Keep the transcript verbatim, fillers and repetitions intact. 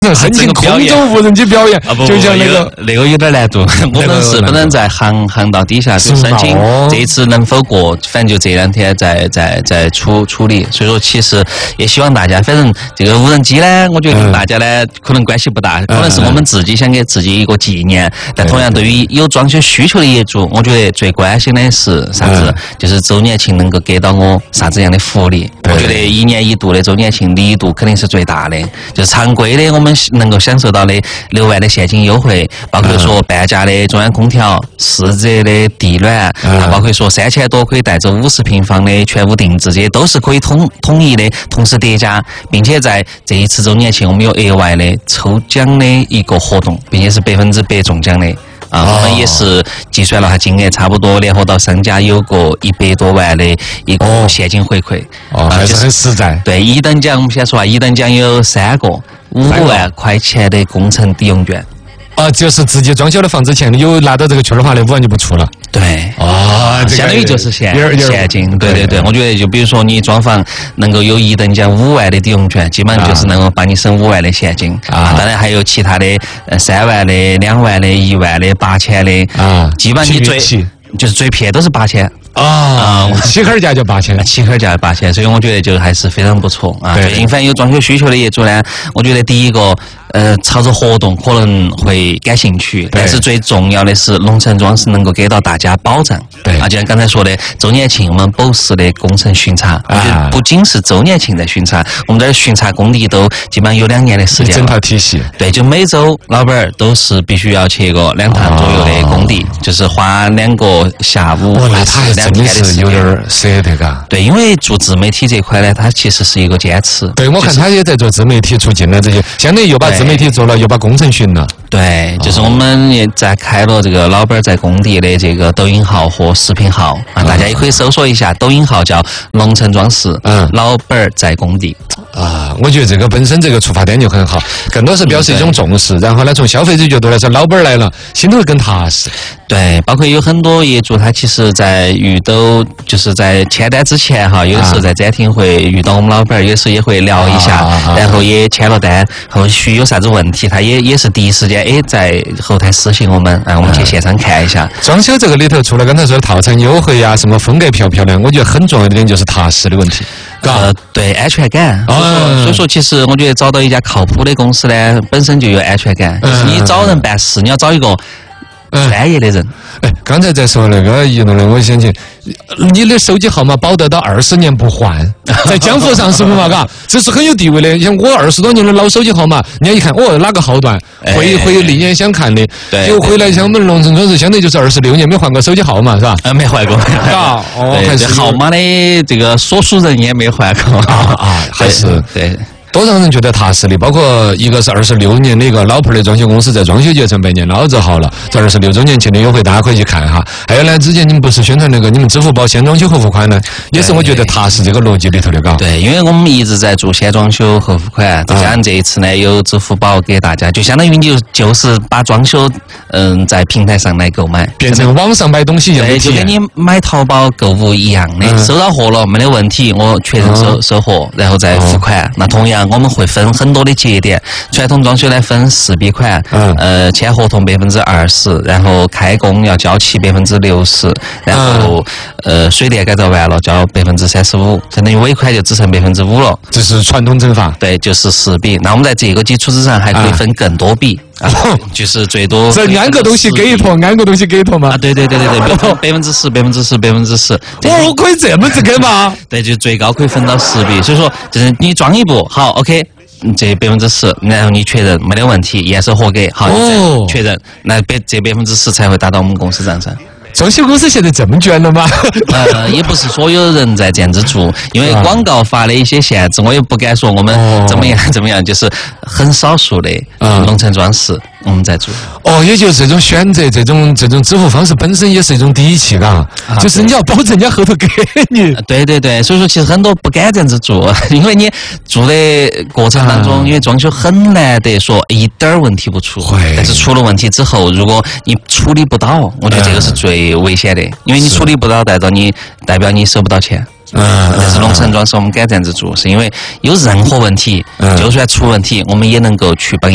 申请空中无人机表演，就像那个那个有点难度。我们是不能在航航道底下去申请，这一次能否过，反正就这两天在在在处处理。所以说，其实也希望大家，反正这个无人机呢，我觉得跟大家呢可能关系不大，可能是我们自己想给自己一个纪念。但同样，对于有装修需求的业主，我觉得最关心的是啥子？就是周年庆能够给到我啥子样的福利？我觉得一年一度的周年庆力度肯定是最大的，就是常规的我们能够享受到的六万的现金优惠，包括说半价的中央空调、四折的地暖，啊，包括说三千多可以带走五十平方的全屋定制，这些都是可以统统一的，同时叠加，并且在这一次周年庆我们有额外的抽奖的一个活动，并且是百分之百中奖的。啊，我们也是计算了下金额，差不多联合到商家有个一百多万的一个现金回馈， 哦，还是很实在。 对，一等奖我们先说啊，一等奖有三个五万块钱的工程抵用券。 啊，就是自己装修的房子前有拿到这个券的话，那五万就不出了。 对， 啊， 相当于就是现现金。对对对，我觉得就比如说你装房能够有一等奖五万的抵用券，基本上就是能够帮你省五万的现金啊。当然还有其他的三万的、两万的、一万的、八千的啊，基本上你最就是最便宜都是八千。 啊，起坎价就八千， 起坎价八千，所以我觉得就还是非常不错啊。最近反正有装修需求的业主呢，我觉得第一个呃，朝着活动可能会感兴趣，但是最重要的是龙城装饰能够给到大家保障。 对啊，就像刚才说的，周年庆我们保时的工程巡查，我觉得不仅是周年庆在巡查，我们这儿巡查工地都基本上有两年的时间了。 整套体系。 对，就每周老板儿都是必须要去个两趟左右的工地，就是花两个下午或者是两天的时间。 舍得嘎， 对，因为做自媒体这块呢，它其实是一个坚持。 对，我看他也在做自媒体促进了这些，相当于又把自媒体做了，又把工程巡了。 对，就是我们也在开了这个老板在工地的这个抖音号和视频号啊，大家也可以搜索一下，抖音号叫龙城装饰，嗯，老板在工地。 啊，我觉得这个本身这个出发点就很好，更多是表示一种重视。然后呢，从消费者角度来说，老板来了，心头会更踏实。 对，包括有很多业主，他其实在遇到就是在签单之前哈，有的时候在展厅会遇到我们老板，有时候也会聊一下，啊、然后也签了单，后续有啥子问题，他也也是第一时间哎在后台私信我们，啊，我们去现场看一下。 装修这个里头，除了刚才说的套餐优惠呀、啊，什么风格漂不漂亮，我觉得很重要的一点就是踏实的问题。 呃，对，安全感。所以说，所以说，其实我觉得找到一家靠谱的公司呢，本身就有安全感。就是你找人办事，你要找一个专业的人。 哎，刚才在说那个移动的，我想起你的手机号码保得到二十年不换，在江湖上是不嘛？嘎，这是很有地位的。像我二十多年的老手机号码，人家一看，哦，哪个号段，会会另眼相看的。就回来像我们龙城装饰，相当于就是二十六年没换过手机号码，是吧？ 啊，没换过。 啊，哦，还是号码的这个所属人也没换过啊啊，还是对。 多让人觉得踏实的，包括一个是二十六年的一个老牌的装修公司，在装修节上百年老字号了，这二十六周年庆的优惠大家可以去看哈。还有呢，之前你们不是宣传那个你们支付宝先装修后付款呢，也是我觉得踏实这个逻辑里头的嘎。 对，因为我们一直在做先装修后付款，再加上这一次呢有支付宝给大家，就相当于你就就是把装修嗯在平台上来购买， 变成网上买东西一样的体验， 就跟你买淘宝购物一样的，收到货了没得问题，我确认收收货，然后再付款。那同样我们会分很多的节点，传统装修呢分四笔款，嗯，呃，签合同百分之二十，然后开工要交齐百分之六十，然后、嗯、呃水电改造完了交百分之三十五，相当于尾款就只剩百分之五了。 这是传统整法， 对，就是四笔。那我们在这个基础之上还可以分更多笔。啊，就是最多这安个东西给一坨，安个东西给一坨吗？ 啊，对对对对对，百分之十，百分之十，百分之十。 哦，可以这么子给吗？ 对，就最高可以分到十笔。所以说，就是你装一步，好 ，OK， 这百分之十，然后你确认没得问题，验收合格，好，哦、确认，那百这百分之十才会打到我们公司账上。 装修公司现在这么卷了吗？ 呃，也不是所有人在这样子做，因为广告发的一些限制，我也不敢说我们怎么样怎么样，就是很少数的龙城装饰我们在做。 哦，也就是这种选择，这种这种支付方式本身也是一种底气，嘎、啊，就是你要保证人家后头给你。 对对对，所以说其实很多不敢这样子做，因为你做的过程当中，啊、因为装修很难得说一点儿问题不出，但是出了问题之后，如果你处理不到，我觉得这个是最危险的，因为你处理不到，代表你代表你收不到钱。嗯，但是龙城装饰我们敢这样子做，是因为有任何问题，嗯、就算出问题，我们也能够去帮。